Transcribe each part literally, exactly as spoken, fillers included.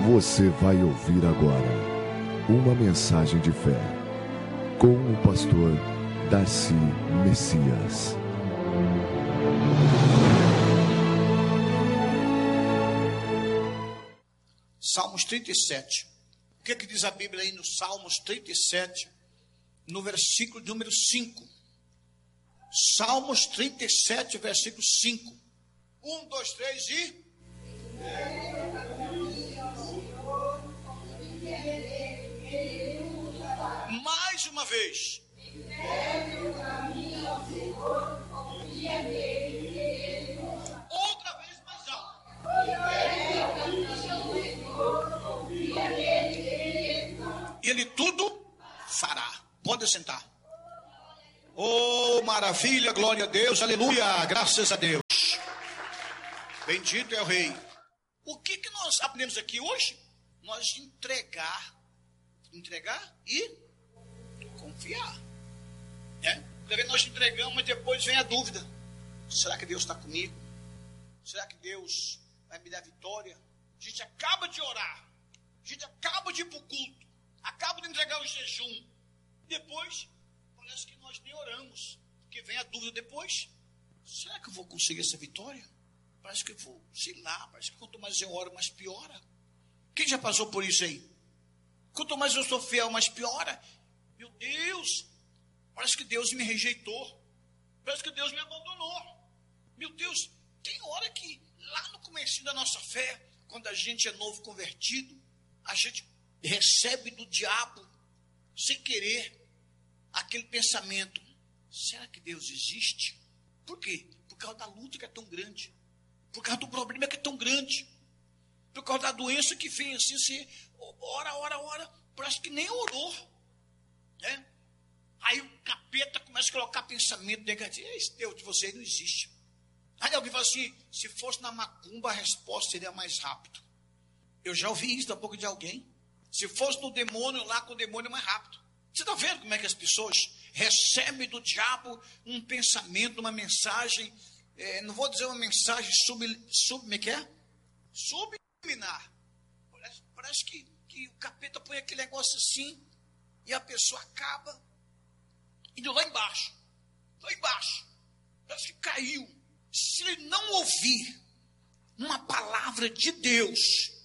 Você vai ouvir agora uma mensagem de fé com o pastor Darcy Messias. Salmos trinta e sete. O que, é que diz a Bíblia aí no Salmos trinta e sete, no versículo número cinco? Salmos trinta e sete, versículo cinco. Um, dois, três e... Mais uma vez. Outra vez mais alto. E ele tudo fará. Pode sentar. Oh, maravilha, glória a Deus, aleluia, graças a Deus. Bendito é o Rei. O que, que nós aprendemos aqui hoje? Nós entregar, entregar e confiar. É? Porque nós entregamos, mas depois vem a dúvida. Será que Deus está comigo? Será que Deus vai me dar vitória? A gente acaba de orar, a gente acaba de ir para o culto, acaba de entregar o jejum. Depois, parece que nós nem oramos, porque vem a dúvida depois. Será que eu vou conseguir essa vitória? Parece que eu vou, sei lá, parece que quanto mais eu oro, mais piora. Quem já passou por isso aí? Quanto mais eu sou fiel, mais piora. Meu Deus, parece que Deus me rejeitou. Parece que Deus me abandonou. Meu Deus, tem hora que lá no começo da nossa fé, quando a gente é novo convertido, a gente recebe do diabo, sem querer, aquele pensamento: será que Deus existe? Por quê? Por causa da luta que é tão grande. Por causa do problema que é tão grande. Por causa da doença que vem assim, você ora, ora, ora, parece que nem orou. Né? Aí o capeta começa a colocar pensamento negativo. Esse Deus de você não existe. Aí alguém fala assim: se fosse na macumba, a resposta seria mais rápido. Eu já ouvi isso da boca de alguém. Se fosse no demônio, lá com o demônio é mais rápido. Você está vendo como é que as pessoas recebem do diabo um pensamento, uma mensagem, é, não vou dizer uma mensagem sub, sub, como é que é? Subliminar. Parece, parece que, que o capeta põe aquele negócio assim e a pessoa acaba indo lá embaixo. Lá embaixo. Parece que caiu. Se ele não ouvir uma palavra de Deus,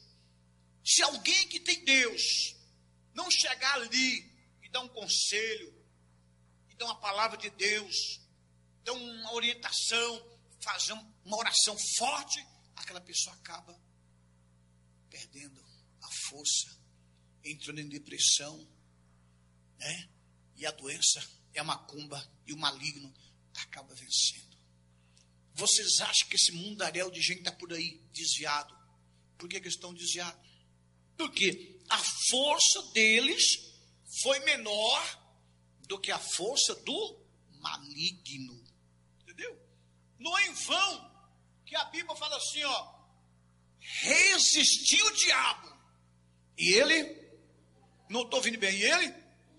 se alguém que tem Deus não chegar ali e dar um conselho, e dar uma palavra de Deus, dar uma orientação, fazer uma oração forte, aquela pessoa acaba perdendo a força, entrando em depressão, né? E a doença é a macumba, e o maligno acaba vencendo. Vocês acham que esse mundaréu de gente está por aí desviado? Por que que estão desviados? Porque a força deles foi menor do que a força do maligno. Entendeu? Não é em vão que a Bíblia fala assim, ó: resistiu o diabo. E ele, não estou ouvindo bem, e ele?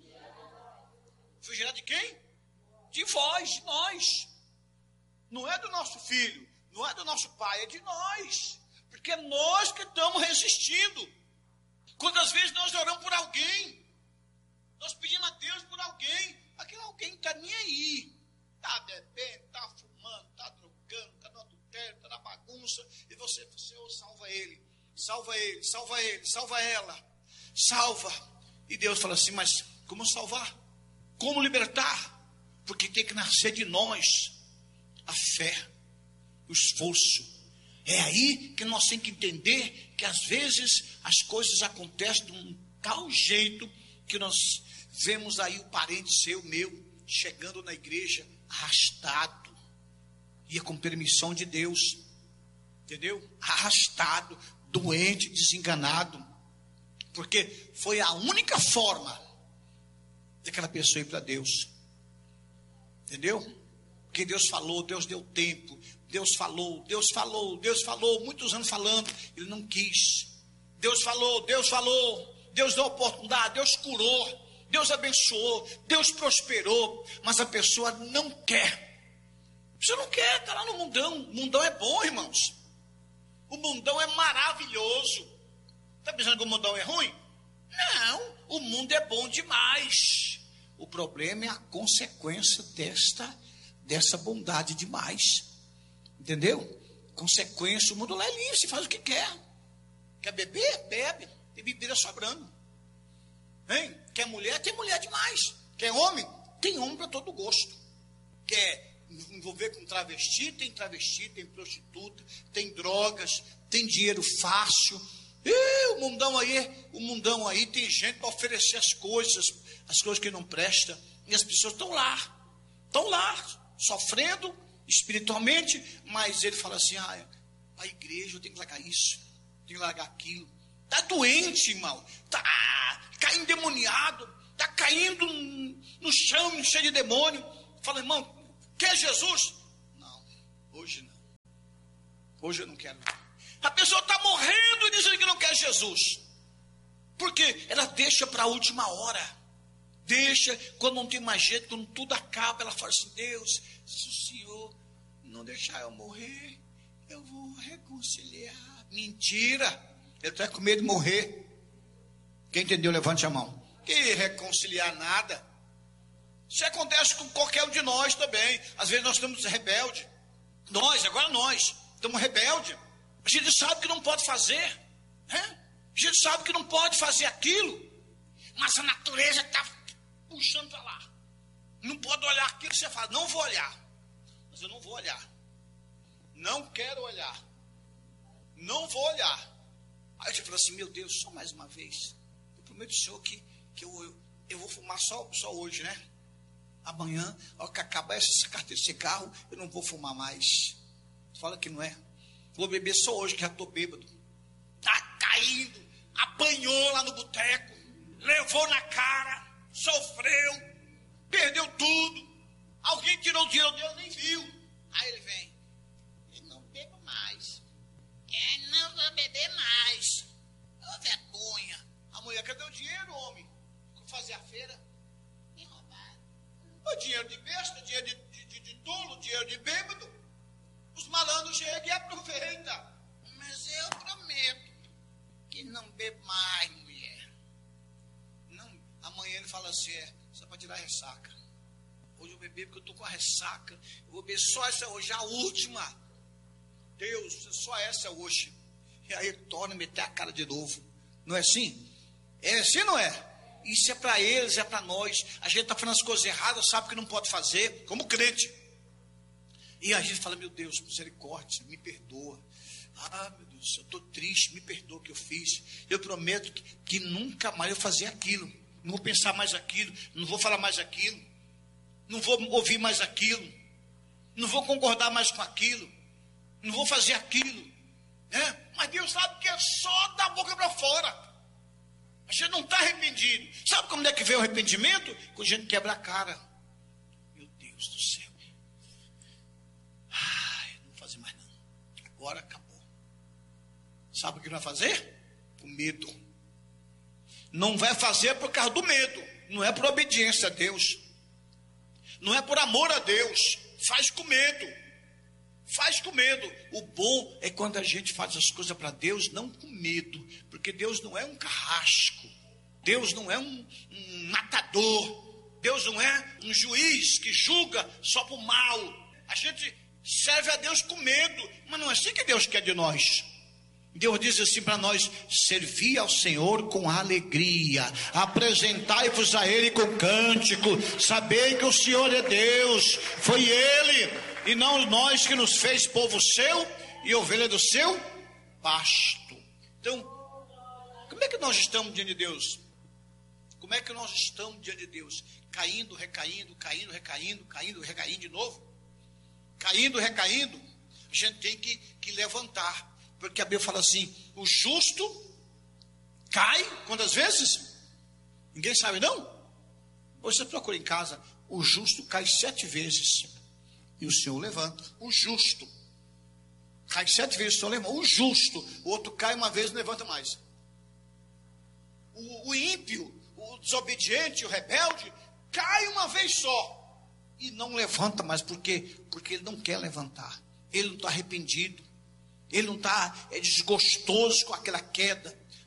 Fugirá de quem? De vós, de nós. Não é do nosso filho, não é do nosso pai, é de nós. Porque é nós que estamos resistindo. Quantas vezes nós oramos por alguém, nós pedimos a Deus por alguém, aquele alguém não está nem aí, está bebendo, está fumando, está drogando, está no adultério, está na bagunça, e você, Senhor, salva ele, salva ele, salva ele, salva ela, salva. E Deus fala assim: mas como salvar? Como libertar? Porque tem que nascer de nós a fé, o esforço. É aí que nós temos que entender que às vezes as coisas acontecem de um tal jeito que nós vemos aí o parente seu, meu, chegando na igreja arrastado, e é com permissão de Deus, entendeu? Arrastado, doente, desenganado, porque foi a única forma daquela pessoa ir para Deus, entendeu? Porque Deus falou, Deus deu tempo, Deus falou, Deus falou, Deus falou, muitos anos falando, ele não quis. Deus falou, Deus falou, Deus deu oportunidade, Deus curou, Deus abençoou, Deus prosperou, mas a pessoa não quer. Você não quer, está lá no mundão. O mundão é bom, irmãos. O mundão é maravilhoso. Está achando que o mundão é ruim? Não, o mundo é bom demais. O problema é a consequência desta, dessa bondade demais. Entendeu? Consequência, o mundo lá é livre, você faz o que quer. Quer beber? Bebe. Tem bebida sobrando. Hein? Quer mulher? Tem mulher demais. Quer homem? Tem homem para todo gosto. Quer envolver com travesti? Tem travesti, tem prostituta, tem drogas, tem dinheiro fácil. E o mundão aí, o mundão aí tem gente para oferecer as coisas, as coisas que não prestam. E as pessoas estão lá, estão lá, sofrendo espiritualmente, mas ele fala assim, ah, a igreja, eu tenho que largar isso, tenho que largar aquilo. Está doente, irmão, está caindo endemoniado, está caindo no chão, cheio de demônio. Fala, irmão, quer Jesus? Não, hoje não. Hoje eu não quero. A pessoa está morrendo e dizendo que não quer Jesus. Porque ela deixa para a última hora. Deixa, quando não tem mais jeito, quando tudo acaba, ela fala assim, Deus, se o Senhor não deixar eu morrer, eu vou reconciliar. Mentira. Ele está com medo de morrer. Quem entendeu, levante a mão. Que reconciliar nada. Isso acontece com qualquer um de nós também. Às vezes nós estamos rebeldes. Nós, agora nós, estamos rebeldes. A gente sabe que não pode fazer. Né? A gente sabe que não pode fazer aquilo. Mas a natureza está puxando para lá. Não pode olhar aquilo que você fala. Não vou olhar. Mas eu não vou olhar. Não quero olhar. Não vou olhar. Aí você fala assim, meu Deus, só mais uma vez. Eu prometo ao Senhor que, que eu, eu, eu vou fumar só, só hoje, né? Amanhã, ao que acabar essa carteira de cigarro, eu não vou fumar mais. Fala que não é. Vou beber só hoje, que já estou bêbado. Está caindo, apanhou lá no boteco, levou na cara, sofreu, perdeu tudo. Alguém tirou o dinheiro dele, nem viu. Aí ele vem, eu não bebo mais. Eu não vou beber mais. Ô vergonha. A mulher, cadê o dinheiro, homem? Vou fazer a feira. Me roubaram. O dinheiro de besta, dinheiro de, de, de, de tolo, dinheiro de bêbado. Os malandros chegam e aproveitam. Mas eu prometo que não bebo mais, mulher. Não. Amanhã ele fala assim, é só para tirar a ressaca. Hoje eu bebi porque eu estou com a ressaca. Eu vou beber só essa hoje, a última. Deus, só essa hoje. E aí ele torna a meter a cara de novo. Não é assim? É assim, não é? Isso é para eles, é para nós. A gente está fazendo as coisas erradas, sabe que não pode fazer, como crente. E a gente fala, meu Deus, misericórdia, me perdoa. Ah, meu Deus, eu estou triste, me perdoa o que eu fiz. Eu prometo que, que nunca mais eu vou fazer aquilo. Não vou pensar mais aquilo, não vou falar mais aquilo. Não vou ouvir mais aquilo. Não vou concordar mais com aquilo. Não vou fazer aquilo. Né? Mas Deus sabe que é só da boca para fora. A gente não está arrependido. Sabe como é que vem o arrependimento? Quando a gente quebra a cara. Meu Deus do céu. Ai, não vou fazer mais não. Agora acabou. Sabe o que vai fazer? Com medo. Não vai fazer por causa do medo. Não é por obediência a Deus. Não é por amor a Deus. Faz com medo. Faz com medo. O bom é quando a gente faz as coisas para Deus, não com medo. Porque Deus não é um carrasco. Deus não é um, um matador. Deus não é um juiz que julga só por mal. A gente serve a Deus com medo. Mas não é assim que Deus quer de nós. Deus diz assim para nós: servi ao Senhor com alegria, apresentai-vos a Ele com cântico, sabei que o Senhor é Deus, foi Ele e não nós que nos fez povo seu e ovelha do seu pasto. Então, como é que nós estamos diante de Deus? Como é que nós estamos diante de Deus? Caindo, recaindo, caindo, recaindo, caindo, recaindo de novo? Caindo, recaindo. A gente tem que, que levantar. Porque a Bíblia fala assim: o justo cai quantas vezes? Ninguém sabe não? Você procura em casa: o justo cai sete vezes e o Senhor levanta. O justo cai sete vezes, o Senhor levanta. O justo, o outro cai uma vez e não levanta mais. O, o ímpio, o desobediente, o rebelde, cai uma vez só e não levanta mais. Por quê? Porque ele não quer levantar. Ele não está arrependido. Ele não está é desgostoso com aquela queda.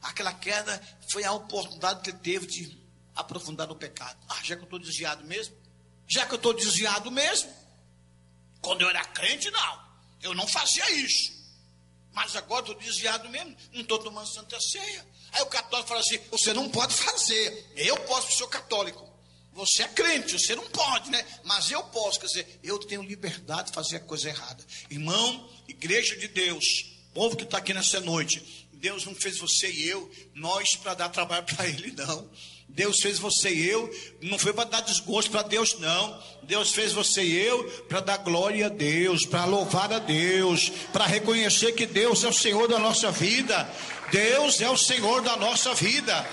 Aquela queda foi a oportunidade que ele teve de aprofundar no pecado. Ah, já que eu estou desviado mesmo? Já que eu estou desviado mesmo? Quando eu era crente, não. Eu não fazia isso. Mas agora estou desviado mesmo. Não estou tomando Santa Ceia. Aí o católico fala assim, você não pode fazer. Eu posso, porque sou católico. Você é crente, você não pode, né? Mas eu posso, quer dizer, eu tenho liberdade de fazer a coisa errada. Irmão, igreja de Deus, povo que está aqui nessa noite, Deus não fez você e eu, nós para dar trabalho para Ele, não. Deus fez você e eu, não foi para dar desgosto para Deus, não. Deus fez você e eu para dar glória a Deus, para louvar a Deus, para reconhecer que Deus é o Senhor da nossa vida. Deus é o Senhor da nossa vida.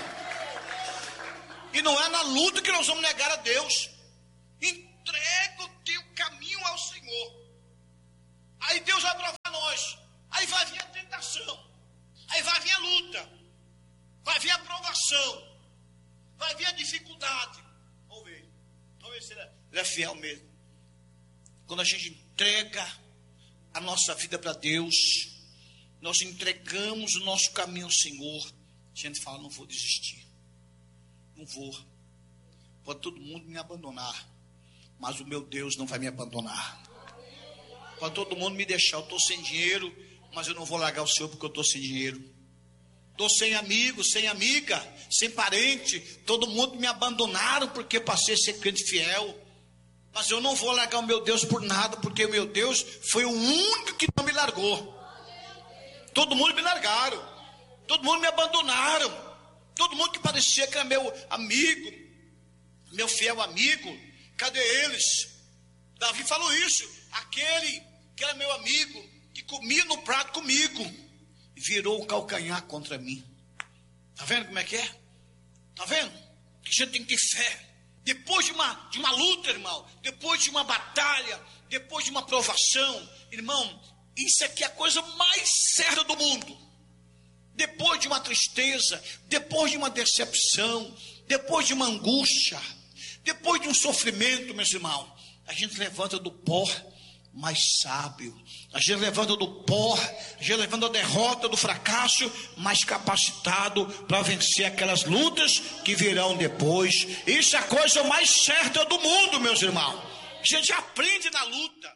E não é na luta que nós vamos negar a Deus. Entrega o teu caminho ao Senhor. Aí Deus vai provar nós. Aí vai vir a tentação. Aí vai vir a luta. Vai vir a provação. Vai vir a dificuldade. Vamos ver. Vamos ver se ele é fiel mesmo. Quando a gente entrega a nossa vida para Deus, nós entregamos o nosso caminho ao Senhor. A gente fala, não vou desistir. Não vou. Pode todo mundo me abandonar, mas o meu Deus não vai me abandonar. Pode todo mundo me deixar, eu estou sem dinheiro, mas eu não vou largar o Senhor porque eu estou sem dinheiro. Estou sem amigo, sem amiga, sem parente. Todo mundo me abandonaram porque passei a ser crente fiel. Mas eu não vou largar o meu Deus por nada, porque o meu Deus foi o único que não me largou. Todo mundo me largaram. Todo mundo me abandonaram. Todo mundo que parecia que era meu amigo, meu fiel amigo, cadê eles? Davi falou isso. Aquele que era meu amigo, que comia no prato comigo, virou o calcanhar contra mim. Está vendo como é que é? Está vendo? Que a gente tem que ter fé. Depois de uma, de uma luta, irmão, depois de uma batalha, depois de uma provação, irmão, isso aqui é a coisa mais certa do mundo. Depois de uma tristeza, depois de uma decepção, depois de uma angústia, depois de um sofrimento, meus irmãos, a gente levanta do pó mais sábio, a gente levanta do pó, a gente levanta a derrota, do fracasso, mais capacitado para vencer aquelas lutas que virão depois. Isso é a coisa mais certa do mundo, meus irmãos. A gente aprende na luta.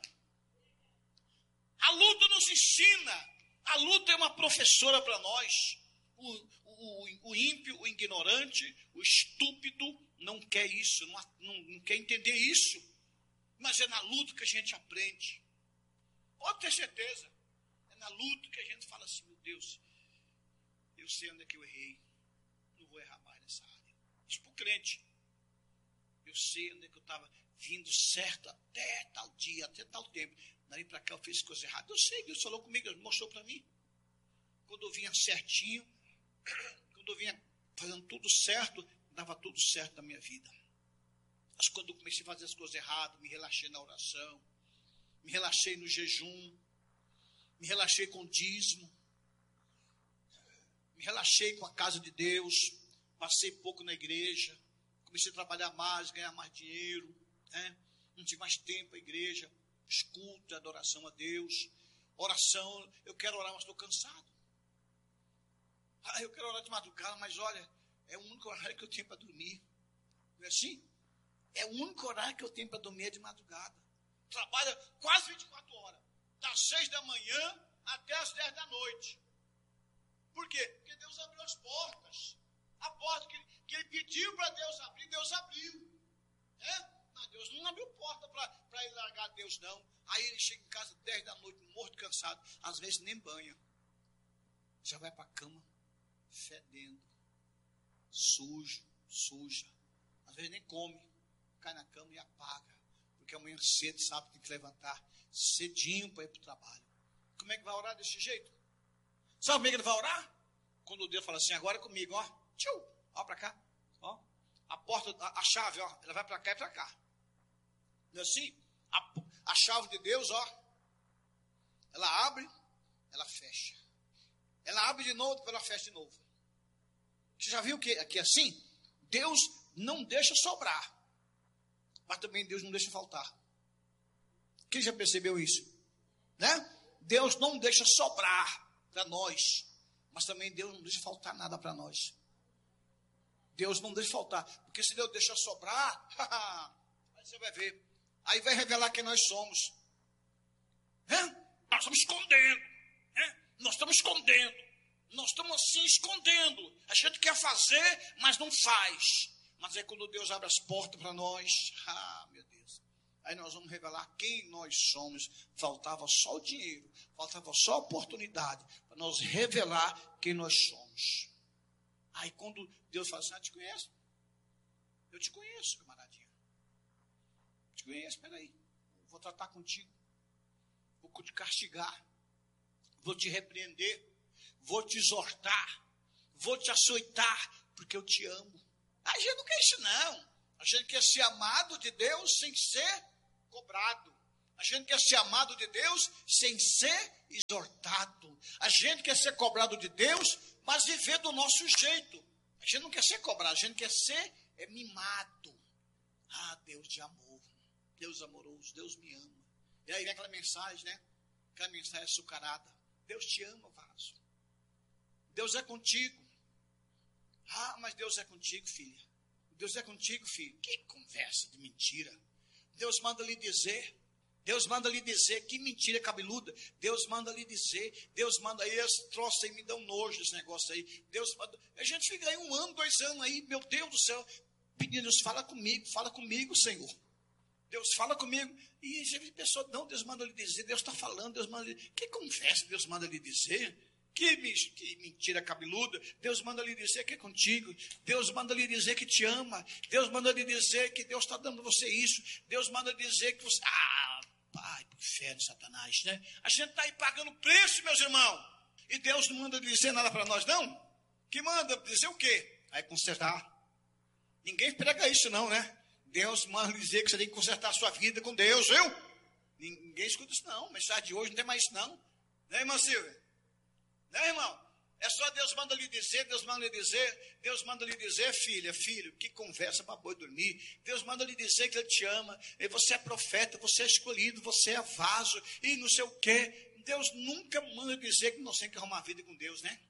A luta nos ensina. A luta é uma professora para nós. O, o, o ímpio, o ignorante, o estúpido não quer isso, não, não, não quer entender isso. Mas é na luta que a gente aprende. Pode ter certeza. É na luta que a gente fala assim, meu Deus, eu sei onde é que eu errei. Não vou errar mais nessa área. Isso para o crente. Eu sei onde é que eu estava vindo certo até tal dia, até tal tempo. Daí para cá eu fiz coisa errada. Eu sei, Deus falou comigo, Deus mostrou para mim. Quando eu vinha certinho, quando eu vinha fazendo tudo certo, dava tudo certo na minha vida. Mas quando eu comecei a fazer as coisas erradas, me relaxei na oração, me relaxei no jejum, me relaxei com o dízimo, me relaxei com a casa de Deus, passei pouco na igreja, comecei a trabalhar mais, ganhar mais dinheiro, né? Não tive mais tempo à igreja. Escuta, adoração a Deus, oração, eu quero orar, mas estou cansado. Ah, eu quero orar de madrugada, mas olha, é o único horário que eu tenho para dormir. Não é assim? É o único horário que eu tenho para dormir é de madrugada. Trabalha quase vinte e quatro horas, das seis da manhã até as dez da noite. Por quê? Porque Deus abriu as portas. A porta que, que ele pediu para Deus abrir, Deus abriu. É? Não, Deus não abriu porta para ele largar Deus, não. Aí ele chega em casa dez da noite, morto, cansado. Às vezes nem banha. Já vai para a cama, fedendo, sujo, suja. Às vezes nem come, cai na cama e apaga. Porque amanhã cedo, sabe, tem que levantar cedinho para ir para o trabalho. Como é que vai orar desse jeito? Sabe como é que ele vai orar? Quando Deus fala assim, agora é comigo, ó. Tchau, ó para cá, ó. A porta, a, a chave, ó, ela vai para cá e para cá. Não é assim? A, a chave de Deus, ó, ela abre, ela fecha. Ela abre de novo, depois ela fecha de novo. Você já viu que aqui assim? Deus não deixa sobrar, mas também Deus não deixa faltar. Quem já percebeu isso? Né? Deus não deixa sobrar para nós, Mas também Deus não deixa faltar nada para nós. Deus não deixa faltar. Porque se Deus deixar sobrar, aí você vai ver. Aí vai revelar quem nós somos. É? Nós estamos escondendo. É? Nós estamos escondendo. Nós estamos assim escondendo. A gente quer fazer, mas não faz. Mas é quando Deus abre as portas para nós. Ah, meu Deus. Aí nós vamos revelar quem nós somos. Faltava só o dinheiro. Faltava só a oportunidade. Para nós revelar quem nós somos. Aí quando Deus fala assim, ah, te conheço? Eu te conheço, camaradinha. Te conheço, espera aí. Vou tratar contigo. Vou te castigar. Vou te repreender. Vou te exortar. Vou te açoitar. Porque eu te amo. A gente não quer isso, não. A gente quer ser amado de Deus sem ser cobrado. A gente quer ser amado de Deus sem ser exortado. A gente quer ser cobrado de Deus, mas viver do nosso jeito. A gente não quer ser cobrado, a gente quer ser é, mimado. Ah, Deus de amor. Deus amoroso, Deus me ama. E aí vem aquela mensagem, né? Aquela mensagem açucarada. Deus te ama, vaso. Deus é contigo. Ah, mas Deus é contigo, filha. Deus é contigo, filho. Que conversa de mentira. Deus manda lhe dizer. Deus manda lhe dizer. Que mentira cabeluda. Deus manda lhe dizer. Deus manda aí. Esse troço aí me dá um nojo esse negócio aí. Deus manda. A gente fica aí um ano, dois anos aí. Meu Deus do céu. Pedindo, Deus fala comigo. Fala comigo, Senhor. Deus fala comigo. E a pessoa, não, Deus manda lhe dizer. Deus está falando. Deus manda lhe. Que conversa Deus manda lhe dizer? Que, que mentira cabeluda. Deus manda lhe dizer que é contigo. Deus manda lhe dizer que te ama. Deus manda lhe dizer que Deus está dando a você isso. Deus manda lhe dizer que você... Ah, pai, pro inferno, Satanás, né? A gente está aí pagando preço, meus irmãos. E Deus não manda dizer nada para nós, não? Que manda dizer o quê? Aí consertar. Ninguém prega isso, não, né? Deus manda dizer que você tem que consertar a sua vida com Deus, viu? Ninguém escuta isso, não. Mensagem de hoje não tem mais isso, não. Né, irmã Silvia? Né, irmão? É só Deus manda lhe dizer, Deus manda lhe dizer, Deus manda lhe dizer, filha, filho, que conversa para boi dormir. Deus manda lhe dizer que Ele te ama, e você é profeta, você é escolhido, você é vaso, e não sei o quê. Deus nunca manda dizer que nós temos que arrumar a vida com Deus, né?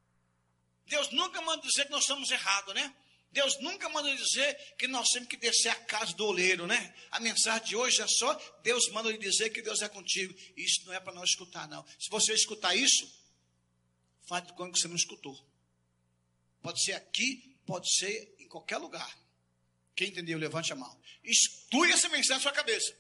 Deus nunca manda dizer que nós estamos errados, né? Deus nunca manda dizer que nós temos que descer a casa do oleiro, né? A mensagem de hoje é só, Deus manda lhe dizer que Deus é contigo. Isso não é para nós escutar, não. Se você escutar isso, faz de conta que você não escutou. Pode ser aqui, pode ser em qualquer lugar. Quem entendeu, levante a mão. Exclui essa mensagem da sua cabeça.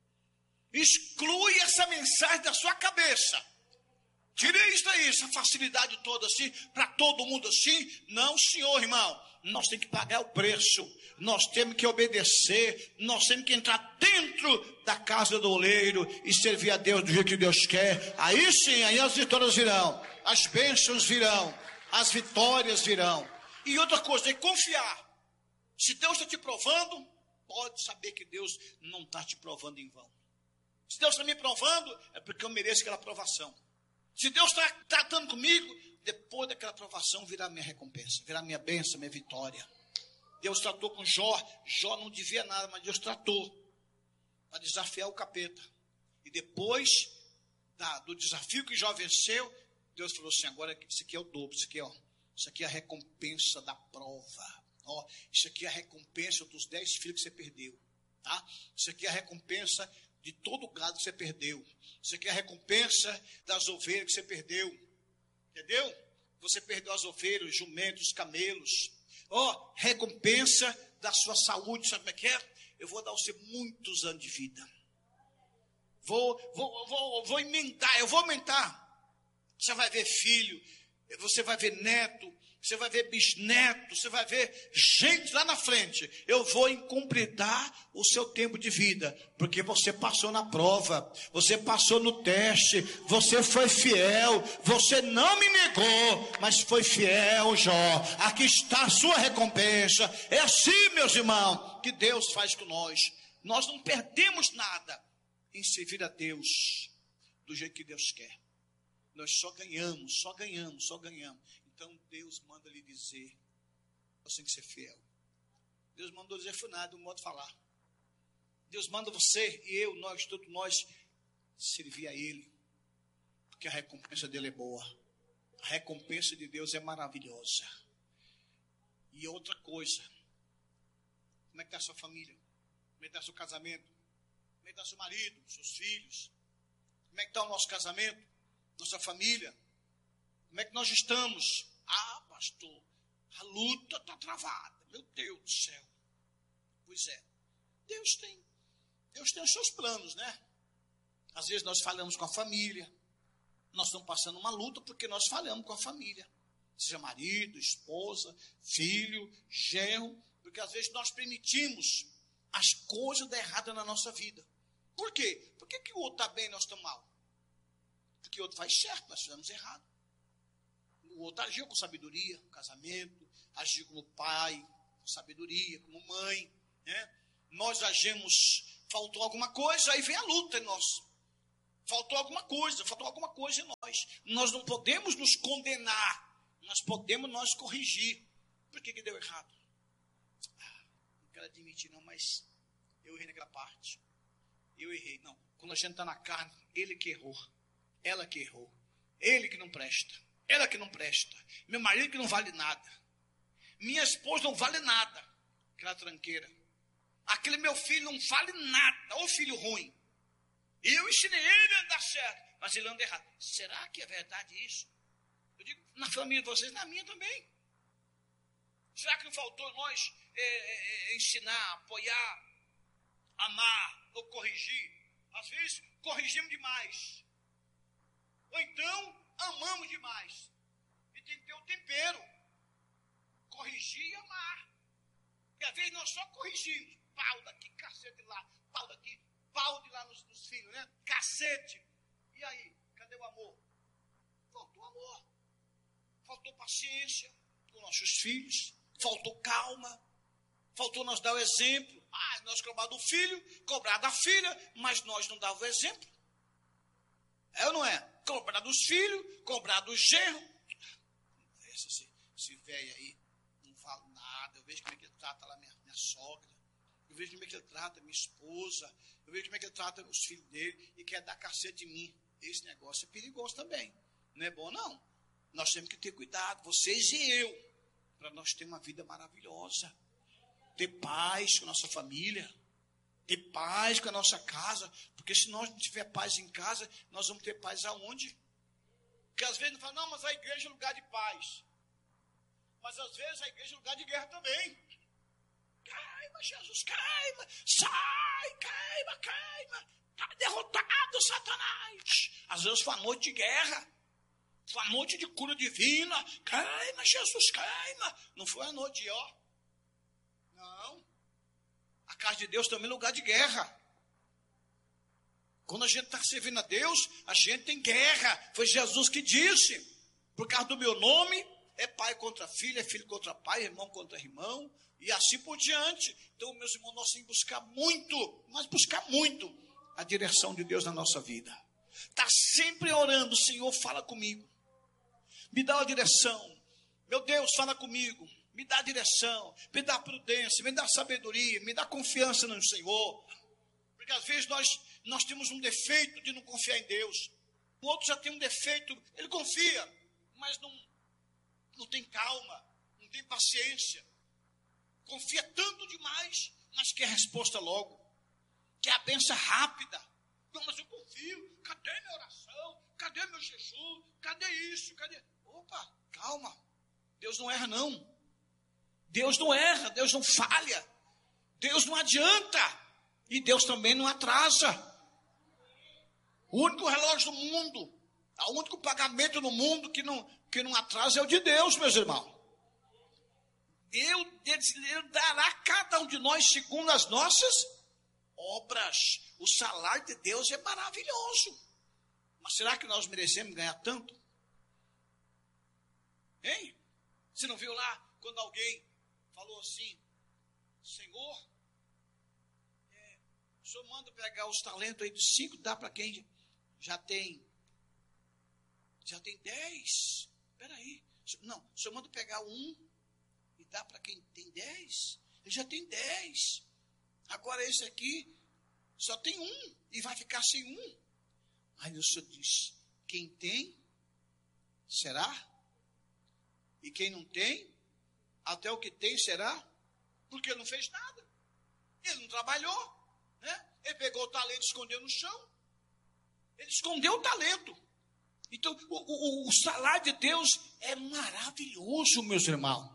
Exclui essa mensagem da sua cabeça. Tire isso aí, essa facilidade toda assim, para todo mundo assim. Não, senhor, irmão. Nós temos que pagar o preço. Nós temos que obedecer. Nós temos que entrar dentro da casa do oleiro e servir a Deus do jeito que Deus quer. Aí sim, aí as vitórias virão. As bênçãos virão. As vitórias virão. E outra coisa, é confiar. Se Deus está te provando, pode saber que Deus não está te provando em vão. Se Deus está me provando, é porque eu mereço aquela provação. Se Deus está tratando comigo, depois daquela provação virá minha recompensa, virá minha bênção, minha vitória. Deus tratou com Jó. Jó não devia nada, mas Deus tratou para desafiar o capeta. E depois da, do desafio que Jó venceu, Deus falou assim, agora isso aqui é o dobro, isso aqui, ó, isso aqui é a recompensa da prova. Ó, isso aqui é a recompensa dos dez filhos que você perdeu. Tá? Isso aqui é a recompensa de todo o gado que você perdeu. Isso aqui é a recompensa das ovelhas que você perdeu. Entendeu? Você perdeu as ovelhas, os jumentos, os camelos. Ó, oh, recompensa da sua saúde. Sabe como é que é? Eu vou dar você muitos anos de vida. Vou, vou, vou, vou emendar, eu vou aumentar. Você vai ver filho, você vai ver neto, você vai ver bisneto, você vai ver gente lá na frente. Eu vou incumpridar o seu tempo de vida, porque você passou na prova, você passou no teste, você foi fiel, você não me negou, mas foi fiel, Jó. Aqui está a sua recompensa. É assim, meus irmãos, que Deus faz com nós. Nós não perdemos nada em servir a Deus do jeito que Deus quer. Nós só ganhamos, só ganhamos, só ganhamos. Então Deus manda lhe dizer, você tem que ser fiel. Deus mandou dizer foi nada, um modo de falar. Deus manda você e eu, nós, todos nós, servir a Ele. Porque a recompensa dele é boa. A recompensa de Deus é maravilhosa. E outra coisa, como é que está a sua família? Como é que está o seu casamento? Como é que está seu marido, seus filhos? Como é que está o nosso casamento? Nossa família? Como é que nós estamos? Ah, pastor, a luta está travada. Meu Deus do céu. Pois é, Deus tem, Deus tem os seus planos, né? Às vezes nós falamos com a família, nós estamos passando uma luta porque nós falamos com a família. Seja marido, esposa, filho, genro, porque às vezes nós permitimos as coisas dar errada na nossa vida. Por quê? Por que, que o outro está bem e nós estamos mal? Porque o outro faz certo, nós fizemos errado. O outro agiu com sabedoria, no casamento, agiu como pai, com sabedoria, como mãe, né? Nós agimos, faltou alguma coisa, aí vem a luta em nós. Faltou alguma coisa, faltou alguma coisa em nós. Nós não podemos nos condenar, nós podemos nós corrigir. Por que que deu errado? Ah, não quero admitir não, mas eu errei naquela parte. Eu errei, não. Quando a gente está na carne, ele que errou, ela que errou, ele que não presta, ela que não presta, meu marido que não vale nada, minha esposa não vale nada, aquela tranqueira, aquele meu filho não vale nada, ô filho ruim. Eu ensinei ele a andar certo, mas ele anda errado. Será que é verdade isso? Eu digo, na família de vocês, na minha também. Será que não faltou nós é, é, ensinar, apoiar, amar ou corrigir? Às vezes, corrigimos demais. Ou então, amamos demais. E tem que ter o tempero. Corrigir e amar. E às vezes nós só corrigimos. Pau daqui, cacete lá, pau daqui, pau de lá nos, nos filhos, né? Cacete. E aí, cadê o amor? Faltou amor. Faltou paciência com nossos filhos. Faltou calma. Faltou nós dar o exemplo. Ah, nós cobrar do filho, cobrar da filha, mas nós não dávamos o exemplo. É ou não é? Cobrar dos filhos, cobrar do genro. Esse, esse, esse velho aí, não fala nada. Eu vejo como é que ele trata lá minha, minha sogra. Eu vejo como é que ele trata minha esposa. Eu vejo como é que ele trata os filhos dele e quer dar cacete em mim. Esse negócio é perigoso também. Não é bom, não. Nós temos que ter cuidado, vocês e eu, para nós ter uma vida maravilhosa. Ter paz com a nossa família. Ter paz com a nossa casa. Porque se nós não tiver paz em casa, nós vamos ter paz aonde? Porque às vezes não fala, não, mas a igreja é lugar de paz. Mas às vezes a igreja é lugar de guerra também. Caima, Jesus, caima. Sai, caima, caima. Está derrotado, Satanás. Às vezes foi uma noite de guerra. Foi uma noite de cura divina. Caima, Jesus, caima. Não foi a noite de ó. Não. A casa de Deus também é lugar de guerra. Quando a gente está servindo a Deus, a gente tem guerra. Foi Jesus que disse. Por causa do meu nome, é pai contra filho, é filho contra pai, irmão contra irmão. E assim por diante. Então, meus irmãos, nós temos que buscar muito, mas buscar muito a direção de Deus na nossa vida. Está sempre orando, Senhor, fala comigo. Me dá a direção. Meu Deus, fala comigo. Me dá direção, me dá prudência, me dá sabedoria, me dá confiança no Senhor. Porque às vezes nós, nós temos um defeito de não confiar em Deus. O outro já tem um defeito, ele confia, mas não, não tem calma, não tem paciência. Confia tanto demais, mas quer a resposta logo. Quer a bênção rápida. Não, mas eu confio. Cadê minha oração? Cadê meu jejum? Cadê isso? Cadê? Opa, calma. Deus não erra, não. Deus não erra, Deus não falha, Deus não adianta e Deus também não atrasa. O único relógio do mundo, o único pagamento no mundo que não, que não atrasa é o de Deus, meus irmãos. Ele, ele dará a cada um de nós segundo as nossas obras. O salário de Deus é maravilhoso. Mas será que nós merecemos ganhar tanto? Hein? Você não viu lá quando alguém falou assim, Senhor, é, o Senhor manda pegar os talentos aí de cinco, dá para quem já tem, já tem dez. Espera aí, não, o Senhor manda pegar um e dá para quem tem dez. Ele já tem dez. Agora esse aqui só tem um e vai ficar sem um. Aí o Senhor diz, quem tem, será? E quem não tem, até o que tem será? Porque ele não fez nada. Ele não trabalhou, né? Ele pegou o talento e escondeu no chão. Ele escondeu o talento. Então, o, o, o salário de Deus é maravilhoso, meus irmãos.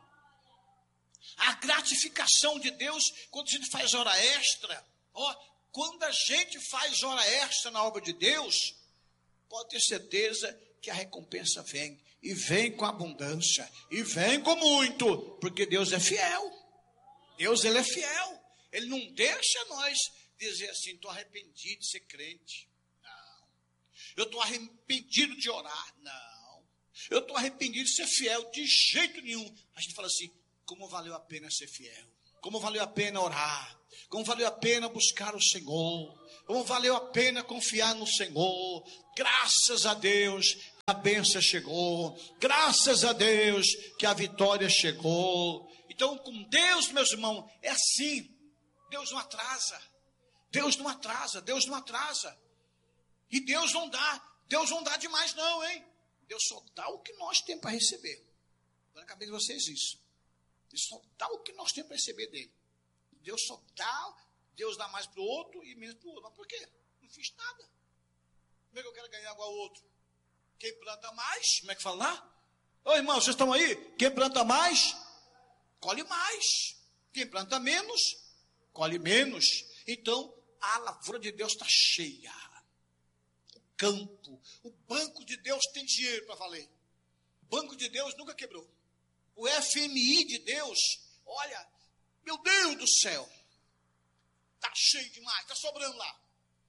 A gratificação de Deus, quando a gente faz hora extra, ó, quando a gente faz hora extra na obra de Deus, pode ter certeza que a recompensa vem. E vem com abundância. E vem com muito. Porque Deus é fiel. Deus, ele é fiel. Ele não deixa nós dizer assim, estou arrependido de ser crente. Não. Eu estou arrependido de orar. Não. Eu estou arrependido de ser fiel. De jeito nenhum. A gente fala assim, como valeu a pena ser fiel. Como valeu a pena orar. Como valeu a pena buscar o Senhor. Como valeu a pena confiar no Senhor. Graças a Deus a bênção chegou. Graças a Deus que a vitória chegou. Então, com Deus, meus irmãos, é assim. Deus não atrasa. Deus não atrasa. Deus não atrasa. E Deus não dá. Deus não dá demais não, hein? Deus só dá o que nós temos para receber. Põe na cabeça de vocês isso. Ele só dá o que nós temos para receber dele. Deus só dá, Deus dá mais para o outro e menos para o outro. Mas por quê? Não fiz nada. Como é que eu quero ganhar igual ao outro? Quem planta mais, como é que fala lá? Ô irmão, vocês estão aí? Quem planta mais, colhe mais. Quem planta menos, colhe menos. Então, a lavoura de Deus está cheia. O campo, o banco de Deus tem dinheiro para valer. O banco de Deus nunca quebrou. O F M I de Deus, olha, meu Deus do céu, está cheio demais, está sobrando lá.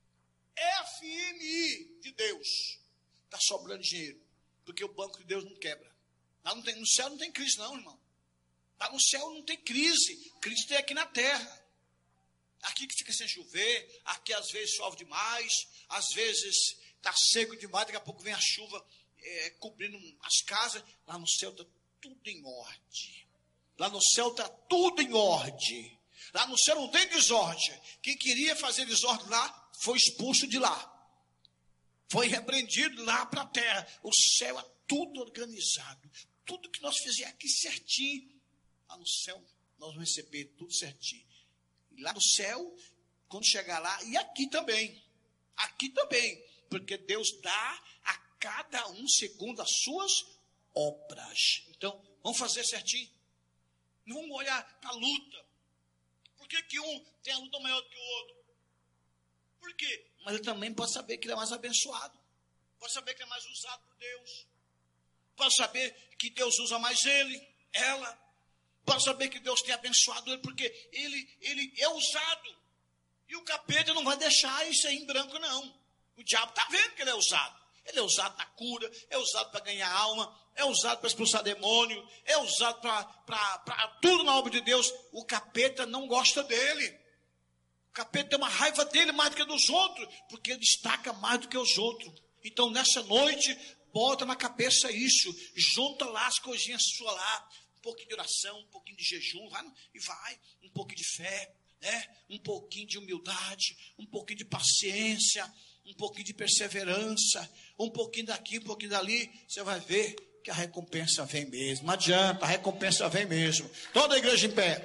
F M I de Deus, está sobrando dinheiro, porque o banco de Deus não quebra. Lá não tem, no céu não tem crise não, irmão. Lá no céu não tem crise, crise tem aqui na terra. Aqui que fica sem chover, aqui às vezes chove demais, às vezes está seco demais, daqui a pouco vem a chuva é, cobrindo as casas. Lá no céu está tudo em ordem. Lá no céu está tudo em ordem. Lá no céu não tem desordem. Quem queria fazer desordem lá, foi expulso de lá. Foi repreendido lá para a terra. O céu é tudo organizado. Tudo que nós fizermos aqui certinho. Lá no céu, nós vamos receber tudo certinho. E lá no céu, quando chegar lá, e aqui também. Aqui também. Porque Deus dá a cada um segundo as suas obras. Então, vamos fazer certinho. Não vamos olhar para a luta. Por que, que um tem a luta maior do que o outro? Por quê? Mas ele também pode saber que ele é mais abençoado. Pode saber que ele é mais usado por Deus. Pode saber que Deus usa mais ele, ela. Pode saber que Deus tem abençoado ele, porque ele, ele é usado. E o capeta não vai deixar isso aí em branco, não. O diabo está vendo que ele é usado. Ele é usado na cura, é usado para ganhar alma, é usado para expulsar demônio, é usado para tudo na obra de Deus. O capeta não gosta dele. O capeta tem uma raiva dele mais do que dos outros, porque ele destaca mais do que os outros. Então, nessa noite, bota na cabeça isso, junta lá as coisinhas suas lá, um pouquinho de oração, um pouquinho de jejum, vai, e vai, um pouquinho de fé, né? Um pouquinho de humildade, um pouquinho de paciência, um pouquinho de perseverança, um pouquinho daqui, um pouquinho dali, você vai ver que a recompensa vem mesmo. Não adianta, a recompensa vem mesmo. Toda a igreja em pé.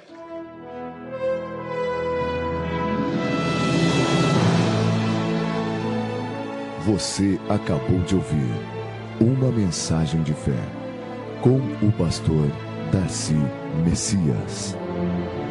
Você acabou de ouvir uma mensagem de fé com o pastor Darcy Messias.